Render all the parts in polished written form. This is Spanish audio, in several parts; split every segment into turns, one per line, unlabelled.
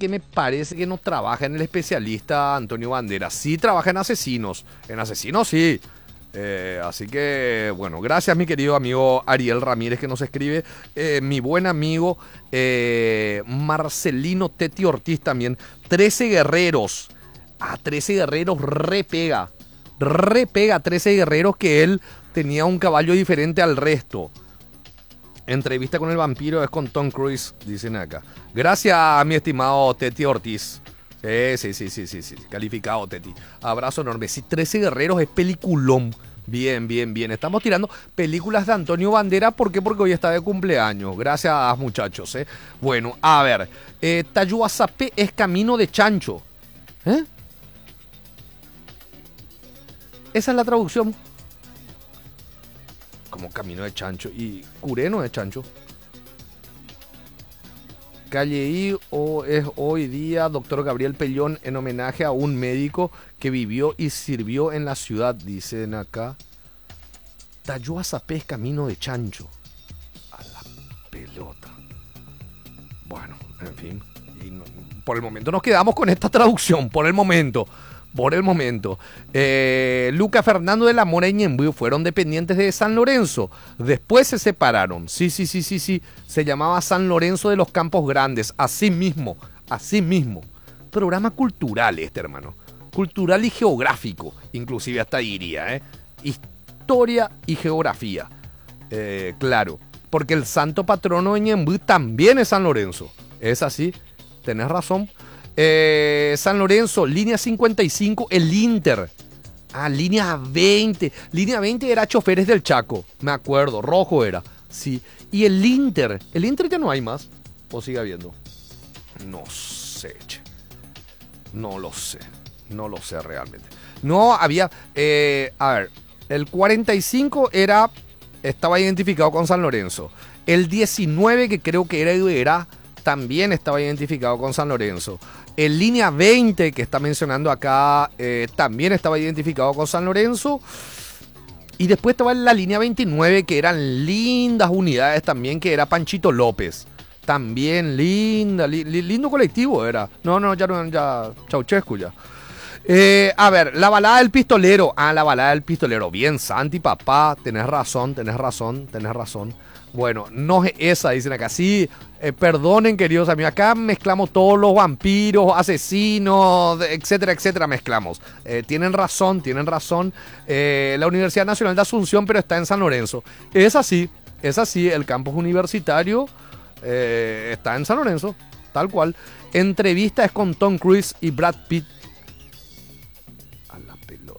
que me parece que no trabaja en el especialista Antonio Banderas. Sí trabaja en Asesinos. En Asesinos sí. Así que, bueno, gracias mi querido amigo Ariel Ramírez que nos escribe. Mi buen amigo Marcelino Teti Ortiz también. 13 guerreros. 13 guerreros repega. Repega 13 guerreros que él tenía un caballo diferente al resto. Entrevista con el vampiro es con Tom Cruise, dicen acá. Gracias, mi estimado Teti Ortiz. Sí. Calificado, Teti. Abrazo enorme. Sí, 13 guerreros es peliculón. Bien. Estamos tirando películas de Antonio Banderas. ¿Por qué? Porque hoy está de cumpleaños. Gracias, muchachos. Bueno, a ver. Tayuazapé es camino de chancho. Esa es la traducción. Como camino de chancho. Y Cureno de chancho. Calleí es hoy día Dr. Gabriel Pellón en homenaje a un médico que vivió y sirvió en la ciudad, dicen acá. Tayuazapé es camino de chancho. A la pelota. Bueno, en fin. Y no, por el momento nos quedamos con esta traducción. Por el momento. Luca Fernando de la Mora y Ñemby fueron dependientes de San Lorenzo. Después se separaron. Sí. Se llamaba San Lorenzo de los Campos Grandes. Así mismo. Programa cultural hermano. Cultural y geográfico. Inclusive hasta diría, Historia y geografía. Claro. Porque el santo patrono de Ñemby también es San Lorenzo. Es así. Tenés razón. San Lorenzo, línea 55, el Inter. Línea 20. Línea 20 era Choferes del Chaco. Me acuerdo, rojo era. Sí. Y el Inter ya no hay más. ¿O sigue habiendo? No sé, che. No lo sé realmente. No había. A ver, el 45 estaba identificado con San Lorenzo. El 19, que creo que era también estaba identificado con San Lorenzo. El línea 20 que está mencionando acá también estaba identificado con San Lorenzo. Y después estaba en la línea 29 que eran lindas unidades también, que era Panchito López. También lindo colectivo era. Ya Ceausescu ya. A ver, la balada del pistolero. La balada del pistolero. Bien, Santi, papá, tenés razón. Bueno, no es esa, dicen acá. Sí, perdonen, queridos amigos. Acá mezclamos todos los vampiros, asesinos, etcétera, mezclamos. Tienen razón. La Universidad Nacional de Asunción, pero está en San Lorenzo. Es así. El campus universitario está en San Lorenzo, tal cual. Entrevista es con Tom Cruise y Brad Pitt. A la pelota.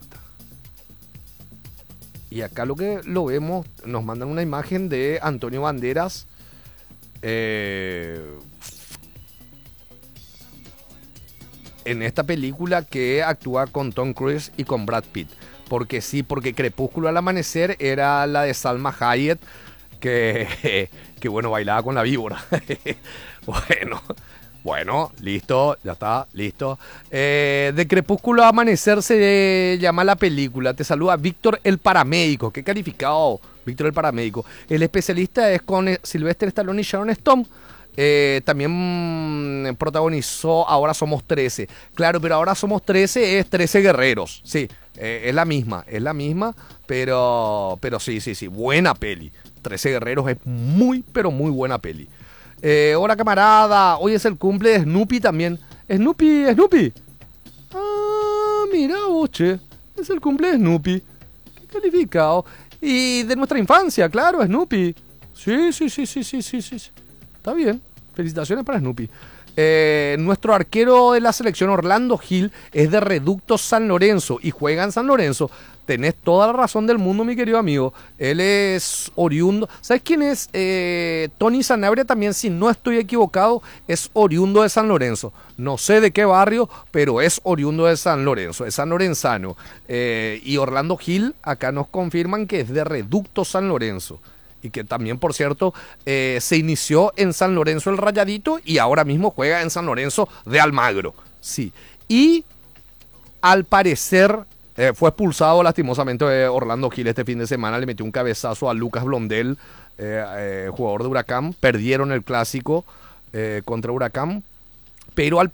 Y acá lo que lo vemos, nos mandan una imagen de Antonio Banderas. En esta película que actúa con Tom Cruise y con Brad Pitt. Porque Crepúsculo al amanecer era la de Salma Hayek, que bueno, bailaba con la víbora. Bueno, listo, ya está, listo. De Crepúsculo a Amanecer se llama la película. Te saluda Víctor el Paramédico. Qué calificado, Víctor el Paramédico. El especialista es con Sylvester Stallone y Sharon Stone. También protagonizó Ahora Somos 13. Claro, pero Ahora Somos 13 es 13 guerreros. Sí, es la misma, pero sí. Buena peli. 13 guerreros es muy, pero muy buena peli. Hola camarada, hoy es el cumple de Snoopy también. Snoopy. Mira vos, che. Es el cumple de Snoopy. Qué calificado. Y de nuestra infancia, claro, Snoopy. Sí. Está bien. Felicitaciones para Snoopy. Nuestro arquero de la selección, Orlando Gil, es de Reducto San Lorenzo y juega en San Lorenzo. Tenés toda la razón del mundo, mi querido amigo. Él es oriundo. ¿Sabes quién es? Tony Sanabria también, si no estoy equivocado, es oriundo de San Lorenzo. No sé de qué barrio, pero es oriundo de San Lorenzo, es san lorenzano. Y Orlando Gil, acá nos confirman que es de Reducto San Lorenzo. Y que también, por cierto, se inició en San Lorenzo el Rayadito y ahora mismo juega en San Lorenzo de Almagro. Sí. Y al parecer fue expulsado lastimosamente Orlando Gil este fin de semana. Le metió un cabezazo a Lucas Blondel, jugador de Huracán. Perdieron el clásico contra Huracán. Pero